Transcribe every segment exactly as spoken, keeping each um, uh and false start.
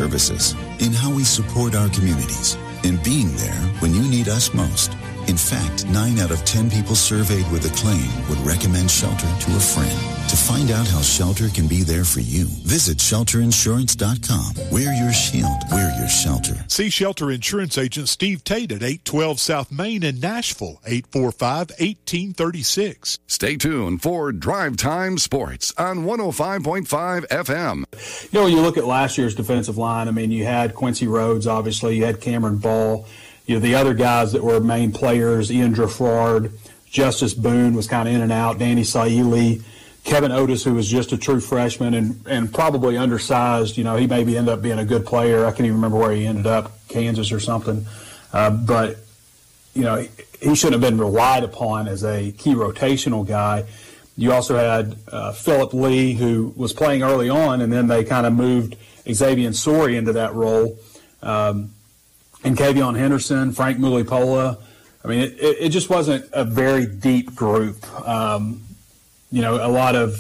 services, in how we support our communities, in being there when you need us most. In fact, nine out of ten people surveyed with a claim would recommend Shelter to a friend. To find out how Shelter can be there for you, visit shelter insurance dot com. We're your shield. We're your shelter. See Shelter Insurance Agent Steve Tate at eight twelve South Main in Nashville, eight four five, one eight three six. Stay tuned for Drive Time Sports on one oh five point five F M. You know, when you look at last year's defensive line, I mean, you had Quincy Rhodes, obviously. You had Cameron Ball. You know, the other guys that were main players, Ian Dreffard, Justice Boone was kind of in and out, Danny Saili, Kevin Otis, who was just a true freshman and, and probably undersized. You know, he maybe ended up being a good player. I can't even remember where he ended up, Kansas or something. Uh, but, you know, he, he shouldn't have been relied upon as a key rotational guy. You also had uh, Philip Lee, who was playing early on, and then they kind of moved Xavier Sori into that role. Um, And Kavion Henderson, Frank Mulipola. I mean, it, it just wasn't a very deep group. Um, you know, a lot of,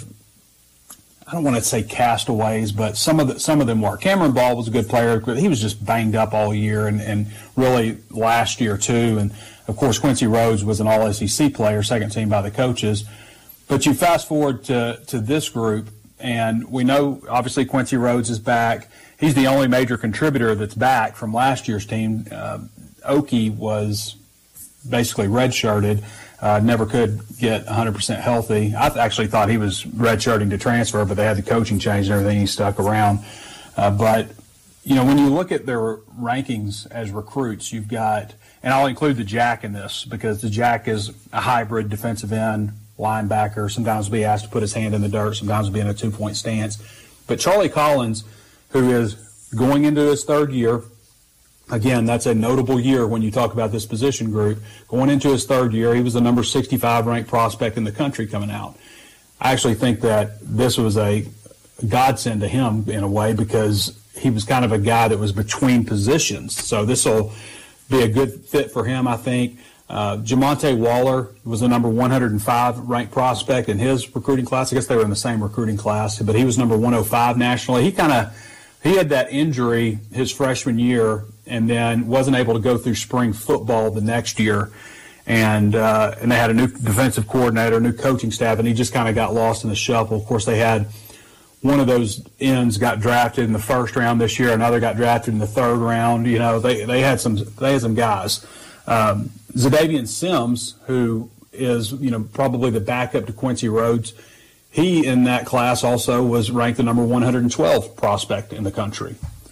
I don't want to say castaways, but some of the, some of them were. Cameron Ball was a good player. He was just banged up all year and, and really last year too. And, of course, Quincy Rhodes was an all S E C player, second team by the coaches. But you fast forward to, to this group, and we know, obviously, Quincy Rhodes is back. He's the only major contributor that's back from last year's team. Uh, Oki was basically redshirted, uh, never could get one hundred percent healthy. I actually thought he was redshirting to transfer, but they had the coaching change and everything. He stuck around. Uh, but, you know, when you look at their rankings as recruits, you've got, and I'll include the Jack in this because the Jack is a hybrid defensive end, linebacker. Sometimes will be asked to put his hand in the dirt. Sometimes will be in a two-point stance. But Charlie Collins, who is going into his third year. Again, that's a notable year when you talk about this position group. Going into his third year, he was the number sixty-five ranked prospect in the country coming out. I actually think that this was a godsend to him in a way because he was kind of a guy that was between positions. So this will be a good fit for him, I think. Uh, Jamonte Waller was the number one hundred five ranked prospect in his recruiting class. I guess they were in the same recruiting class, but he was number one oh five nationally. He kind of He had that injury his freshman year and then wasn't able to go through spring football the next year. And uh, and they had a new defensive coordinator, a new coaching staff, and he just kind of got lost in the shuffle. Of course, they had one of those ends got drafted in the first round this year, another got drafted in the third round. You know, they they had some they had some guys. Um, Zadavian Sims, who is, you know, probably the backup to Quincy Rhodes, he, in that class, also was ranked the number one hundred twelve prospect in the country.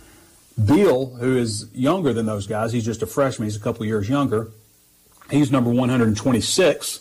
Beal, who is younger than those guys, he's just a freshman, he's a couple years younger, he's number one hundred twenty-six.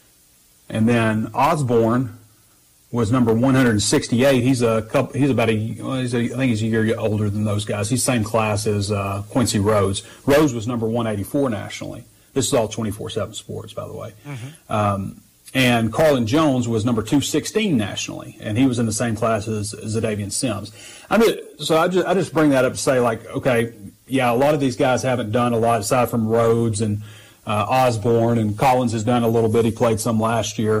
And then Osborne was number one hundred sixty-eight. He's a couple, he's about a, well, he's a, I think he's a year older than those guys. He's same class as uh, Quincy Rhodes. Rhodes was number one eighty-four nationally. This is all twenty-four seven Sports, by the way. Mm-hmm. Um, And Carlin Jones was number two sixteen nationally, and he was in the same class as Zadavian Sims. I mean, so I just I just bring that up to say, like, okay, yeah, a lot of these guys haven't done a lot aside from Rhodes and uh, Osborne, and Collins has done a little bit. He played some last year.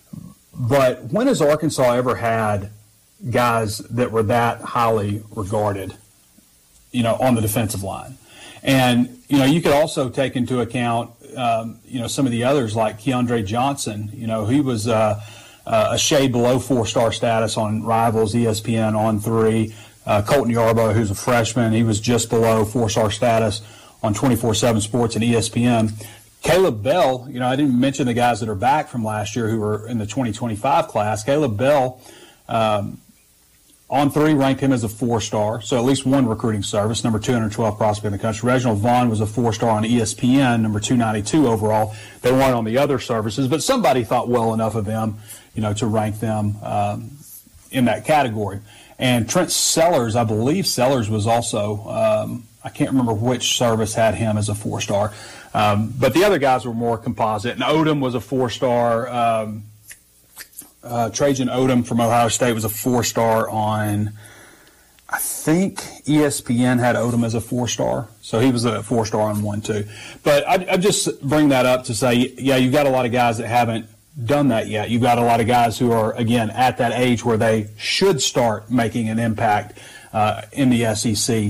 But when has Arkansas ever had guys that were that highly regarded, you know, on the defensive line? And, you know, you could also take into account Um, you know, some of the others like Keandre Johnson. You know, he was uh, uh, a shade below four-star status on Rivals, E S P N, On three. Uh, Colton Yarbo, who's a freshman, he was just below four-star status on twenty-four seven Sports and E S P N. Caleb Bell, you know, I didn't mention the guys that are back from last year who were in the twenty twenty-five class. Caleb Bell, um, On three ranked him as a four-star, so at least one recruiting service, number two hundred twelve prospect in the country. Reginald Vaughn was a four-star on E S P N, number two ninety-two overall. They weren't on the other services, but somebody thought well enough of them, you know, to rank them um, in that category. And Trent Sellers, I believe Sellers was also, um, I can't remember which service had him as a four-star. Um, but the other guys were more composite. And Odom was a four-star. Um, uh, Trajan Odom from Ohio State was a four-star on, I think E S P N had Odom as a four-star. So he was a four-star on one, too. But I, I just bring that up to say, yeah, you've got a lot of guys that haven't done that yet. You've got a lot of guys who are, again, at that age where they should start making an impact uh, in the S E C.